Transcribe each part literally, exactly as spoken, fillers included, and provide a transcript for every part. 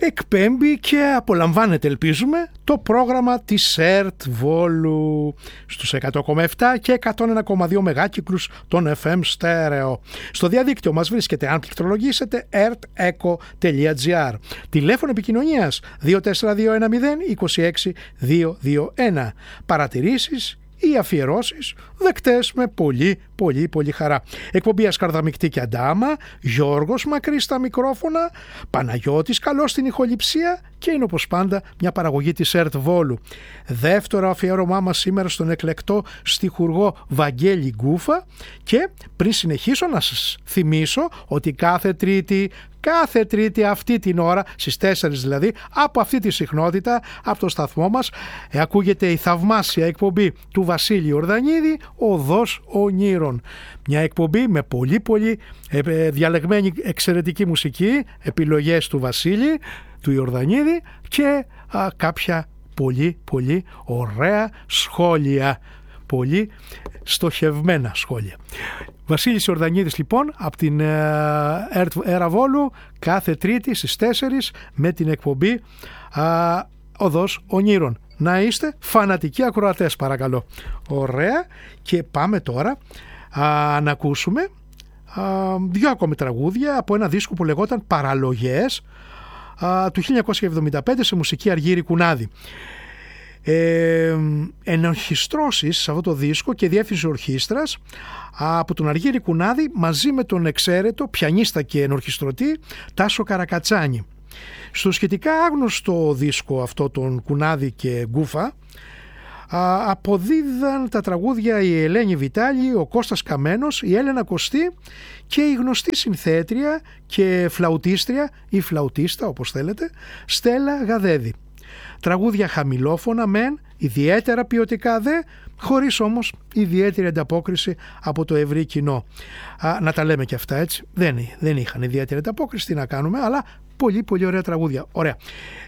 εκπέμπει και απολαμβάνετε, ελπίζουμε, το πρόγραμμα της ΕΡΤ Βόλου στους εκατό κόμμα επτά και εκατόν ένα κόμμα δύο μεγάκυκλους των εφ εμ στέρεο. Στο διαδίκτυο μας βρίσκεται, αν πληκτρολογήσετε, ερτ εκο τελεία τζι άρ. Τηλέφωνο επικοινωνίας δύο τέσσερα δύο ένα μηδέν είκοσι έξι διακόσια είκοσι ένα. Παρατηρήσεις ή αφιερώσεις δεκτές με πολύ πολύ πολύ χαρά. Εκπομπή Ασκαρδαμικτή και Αντάμα, Γιώργος Μακρύς στα μικρόφωνα, Παναγιώτης Καλός στην ηχοληψία και είναι όπως πάντα μια παραγωγή της ΕΡΤ Βόλου. Δεύτερο αφιέρωμά μας σήμερα στον εκλεκτό στιχουργό Βαγγέλη Γκούφα, και πριν συνεχίσω να σας θυμίσω ότι κάθε Τρίτη Κάθε Τρίτη αυτή την ώρα, στις τέσσερις δηλαδή, από αυτή τη συχνότητα, από το σταθμό μας, ε, ακούγεται η θαυμάσια εκπομπή του Βασίλη Ορδανίδη, Οδός Ονείρων. Μια εκπομπή με πολύ πολύ ε, διαλεγμένη εξαιρετική μουσική, επιλογές του Βασίλη, του Ιορδανίδη και α, κάποια πολύ πολύ ωραία σχόλια, πολύ στοχευμένα σχόλια. Βασίλης Ιορδανίδης λοιπόν από την ΕΡΤ Βόλου, κάθε Τρίτη στις τέσσερις με την εκπομπή α, Οδός Ονείρων. Να είστε φανατικοί ακροατές παρακαλώ. Ωραία, και πάμε τώρα α, να ακούσουμε α, δύο ακόμη τραγούδια από ένα δίσκο που λεγόταν Παραλογές α, του χίλια εννιακόσια εβδομήντα πέντε σε μουσική Αργύρη Κουνάδη. Ε, ενορχιστρώσεις σε αυτό το δίσκο και διεύθυνση ορχήστρας από τον Αργύρη Κουνάδη μαζί με τον εξαίρετο πιανίστα και ενορχιστρωτή Τάσο Καρακατσάνη. Στο σχετικά άγνωστο δίσκο αυτό τον Κουνάδη και Γκούφα α, αποδίδαν τα τραγούδια η Ελένη Βιτάλη, ο Κώστας Καμένος, η Έλενα Κωστή και η γνωστή συνθέτρια και φλαουτίστρια ή φλαουτίστα όπως θέλετε Στέλλα Γαδέδη. Τραγούδια χαμηλόφωνα μεν, ιδιαίτερα ποιοτικά δε, χωρίς όμως ιδιαίτερη ανταπόκριση από το ευρύ κοινό. Α, να τα λέμε και αυτά έτσι, δεν, δεν είχαν ιδιαίτερη ανταπόκριση, τι να κάνουμε, αλλά πολύ πολύ ωραία τραγούδια. Ωραία.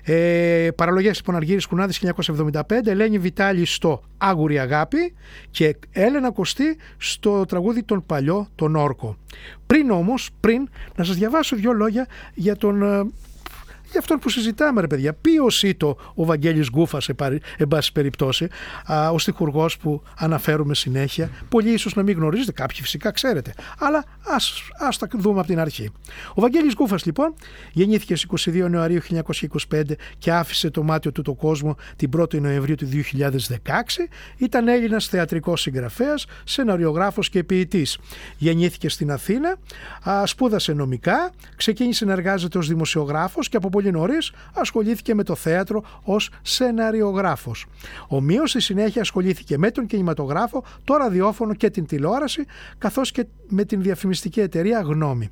Ε, παραλογές λοιπόν Αργύρης Κουνάδης χίλια εννιακόσια εβδομήντα πέντε, Ελένη Βιτάλη στο Άγουρη Αγάπη και Έλενα Κωστή στο τραγούδι τον Παλιό τον Όρκο. Πριν όμως, πριν να σας διαβάσω δύο λόγια για τον... για αυτόν που συζητάμε ρε παιδιά, ποιος ήταν ο Βαγγέλης Γκούφας εν πάση περιπτώσει, α, ο στιχουργός που αναφέρουμε συνέχεια. Πολλοί ίσως να μην γνωρίζετε, κάποιοι φυσικά ξέρετε, αλλά ας, ας τα δούμε από την αρχή. Ο Βαγγέλης Γκούφας λοιπόν γεννήθηκε στις είκοσι δύο Ιανουαρίου χίλια εννιακόσια είκοσι πέντε και άφησε το μάτιο του το κόσμο την πρώτη Νοεμβρίου του δύο χιλιάδες δεκαέξι. Ήταν Έλληνας θεατρικός συγγραφέας, σεναριογράφος και ποιητής. Γεννήθηκε στην Αθήνα, α, σπούδασε νομικά, ξεκίνησε να εργάζεται ως δημοσιογράφος και από πολύ νωρίς ασχολήθηκε με το θέατρο ως σεναριογράφος. Ομοίως στη συνέχεια ασχολήθηκε με τον κινηματογράφο, το ραδιόφωνο και την τηλεόραση, καθώς και με την διαφημιστική εταιρεία Γνώμη.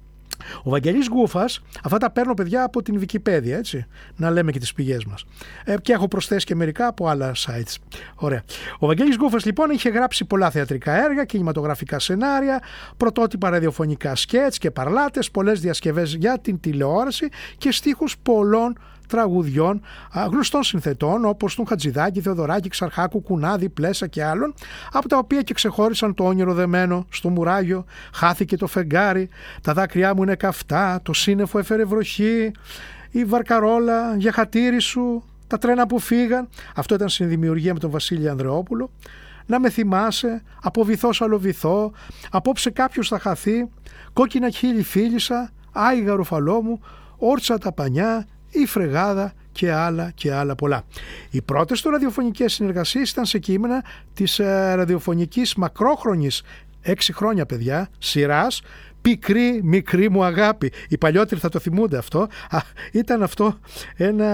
Ο Βαγγελής Γκούφας, αυτά τα παίρνω παιδιά από την Wikipedia, έτσι, να λέμε και τις πηγές μας. Ε, και έχω προσθέσει και μερικά από άλλα sites. Ωραία. Ο Βαγγέλης Γκούφας λοιπόν είχε γράψει πολλά θεατρικά έργα, κινηματογραφικά σενάρια, πρωτότυπα ραδιοφωνικά σκέτς και παρλάτες, πολλές διασκευές για την τηλεόραση και στίχους πολλών τραγουδιών γνωστών συνθετών όπως τον Χατζηδάκη, Θεοδωράκη, Ξαρχάκου, Κουνάδη, Πλέσα και άλλων, από τα οποία και ξεχώρισαν το όνειρο δεμένο στο μουράγιο, χάθηκε το φεγγάρι, τα δάκρυά μου είναι καυτά, το σύννεφο έφερε βροχή, η βαρκαρόλα, για χατήρι σου, τα τρένα που φύγαν. Αυτό ήταν συνδημιουργία με τον Βασίλη Ανδρεόπουλο. Να με θυμάσαι, από βυθό σ' άλλο βυθό, απόψε κάποιος θα χαθεί, κόκκινα χείλη φίλησα, άι γαροφαλό μου, όρτσα τα πανιά, η Φρεγάδα και άλλα και άλλα πολλά. Οι πρώτες του ραδιοφωνικές συνεργασίες ήταν σε κείμενα της ε, ραδιοφωνικής μακρόχρονης, έξι χρόνια παιδιά, σειράς Πικρή μικρή μου αγάπη. Οι παλιότεροι θα το θυμούνται αυτό. Α, ήταν αυτό ένα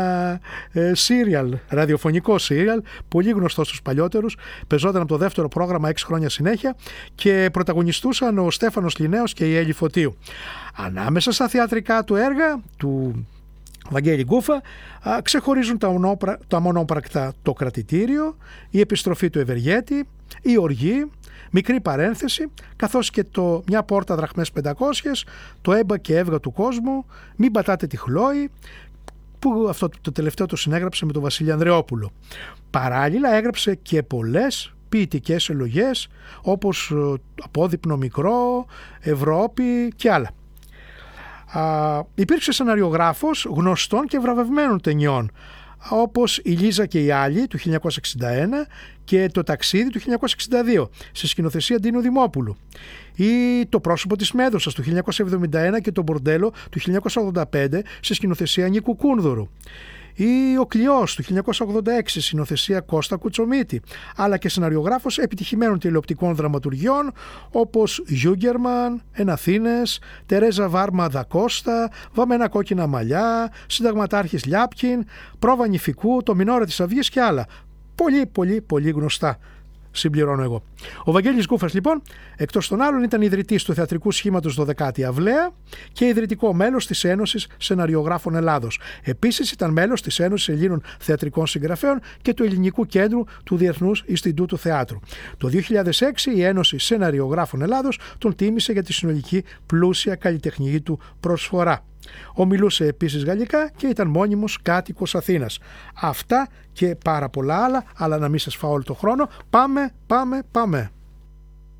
ε, serial, ραδιοφωνικό serial, πολύ γνωστό στους παλιότερους. Πεζόταν από το δεύτερο πρόγραμμα έξι χρόνια συνέχεια και πρωταγωνιστούσαν ο Στέφανος Λινέος και η Έλλη Φωτίου. Ανάμεσα στα θεατρικά του έργα του Βαγγέλη Γκούφα α, ξεχωρίζουν τα, μονόπρα, τα μονόπρακτα «Το κρατητήριο», «Η επιστροφή του Ευεργέτη», «Η οργή», «Μικρή παρένθεση», καθώς και το «Μια πόρτα δραχμές πεντακόσιες», «Το έμπα και έβγα του κόσμου», «Μην πατάτε τη Χλόη», που αυτό το τελευταίο το συνέγραψε με τον Βασίλη Ανδρεόπουλο. Παράλληλα έγραψε και πολλές ποιητικές ελογές όπως «Απόδειπνο μικρό», «Ευρώπη» και άλλα. Α, υπήρξε σεναριογράφος γνωστών και βραβευμένων ταινιών, όπως η Λίζα και οι άλλοι του χίλια εννιακόσια εξήντα ένα και το Ταξίδι του χίλια εννιακόσια εξήντα δύο σε σκηνοθεσία Ντίνου Δημόπουλου, ή Το πρόσωπο της Μέδουσας του χίλια εννιακόσια εβδομήντα ένα και Το Μπορντέλο του χίλια εννιακόσια ογδόντα πέντε σε σκηνοθεσία Νίκου Κούνδουρου, ή Ο Κλειός του χίλια εννιακόσια ογδόντα έξι συνοθεσία Κώστα Κουτσομίτη, αλλά και σεναριογράφος επιτυχημένων τηλεοπτικών δραματουργιών όπως Γιούγκερμαν, Εναθήνες, Τερέζα Βάρμα Δα Κώστα, Βαμμένα κόκκινα μαλλιά, Συνταγματάρχης Λιάπκιν, Πρόβα Νηφικού, Το Μινόρε της Αυγής και άλλα. Πολύ πολύ πολύ γνωστά, συμπληρώνω εγώ. Ο Βαγγέλης Γκούφας, λοιπόν, εκτός των άλλων, ήταν ιδρυτής του θεατρικού σχήματος δωδεκάτη Αυλαία και ιδρυτικό μέλος της Ένωσης Σεναριογράφων Ελλάδος. Επίσης ήταν μέλος της Ένωσης Ελλήνων Θεατρικών Συγγραφέων και του Ελληνικού Κέντρου του Διεθνούς Ινστιτούτου Θεάτρου. Το δύο χιλιάδες έξι η Ένωση Σεναριογράφων Ελλάδος τον τίμησε για τη συνολική πλούσια καλλιτεχνική του προσφορά. Ομιλούσε επίσης γαλλικά και ήταν μόνιμος κάτοικος Αθήνας. Αυτά και πάρα πολλά άλλα, αλλά να μην σας φάω όλο το χρόνο. Πάμε, πάμε, πάμε.